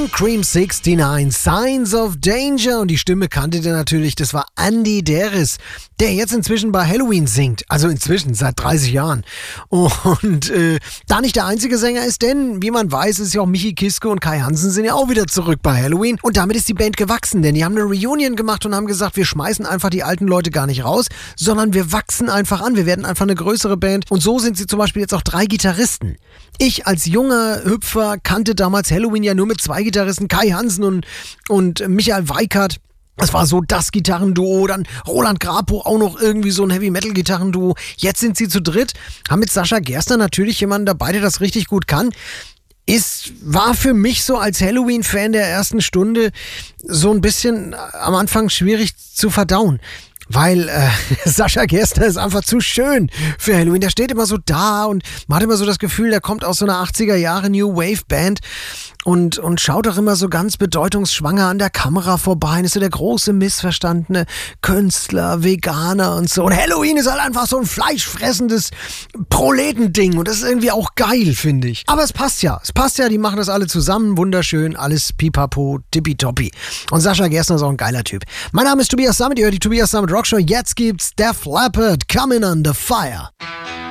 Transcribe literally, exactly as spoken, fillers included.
King Cream neunundsechzig, Signs of Danger. Und die Stimme kanntet ihr natürlich, das war Andy Deris, der jetzt inzwischen bei Helloween singt. Also inzwischen, seit dreißig Jahren. Und äh, da nicht der einzige Sänger ist, denn wie man weiß, ist ja auch Michi Kiske und Kai Hansen sind ja auch wieder zurück bei Helloween. Und damit ist die Band gewachsen, denn die haben eine Reunion gemacht und haben gesagt, wir schmeißen einfach die alten Leute gar nicht raus, sondern wir wachsen einfach an. Wir werden einfach eine größere Band. Und so sind sie zum Beispiel jetzt auch drei Gitarristen. Ich als junger Hüpfer kannte damals Helloween ja nur mit zwei Gitarristen, Kai Hansen und, und Michael Weikert. Das war so das Gitarrenduo, dann Roland Grapo, auch noch irgendwie so ein Heavy-Metal-Gitarrenduo. Jetzt sind sie zu dritt, haben mit Sascha Gerstner natürlich jemanden dabei, der das richtig gut kann. Ist, war für mich so als Helloween-Fan der ersten Stunde so ein bisschen am Anfang schwierig zu verdauen. Weil äh, Sascha Gerstner ist einfach zu schön für Helloween. Der steht immer so da und man hat immer so das Gefühl, der kommt aus so einer achtziger Jahre New Wave Band und, und schaut auch immer so ganz bedeutungsschwanger an der Kamera vorbei. Und ist so der große missverstandene Künstler, Veganer und so. Und Helloween ist halt einfach so ein fleischfressendes Proletending und das ist irgendwie auch geil, finde ich. Aber es passt ja. Es passt ja, die machen das alle zusammen. Wunderschön, alles pipapo, tippitoppi. Und Sascha Gerstner ist auch ein geiler Typ. Mein Name ist Tobias Sammet, ihr hört die Tobias Sammet Rockshow. Jetzt gibt's Def Leppard, Coming Under Fire.